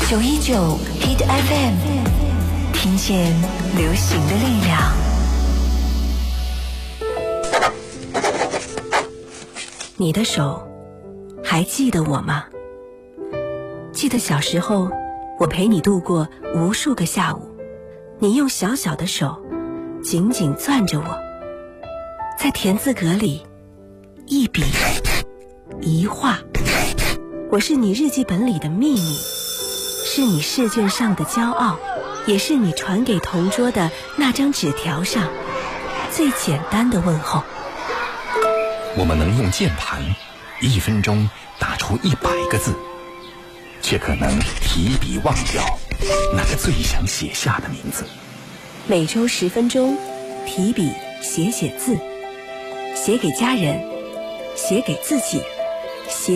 919 Hit FM， 听见流行的力量。你的手还记得我吗？记得小时候，我陪你度过无数个下午，你用小小的手紧紧攥着我，在田字格里一笔一画，我是你日记本里的秘密，是你试卷上的骄傲，也是你传给同桌的那张纸条上最简单的问候。 我们能用键盘1分钟打出100个字，却可能提笔忘掉那个最想写下的名字。 每周10分钟，提笔写写字，写给家人，写给自己，写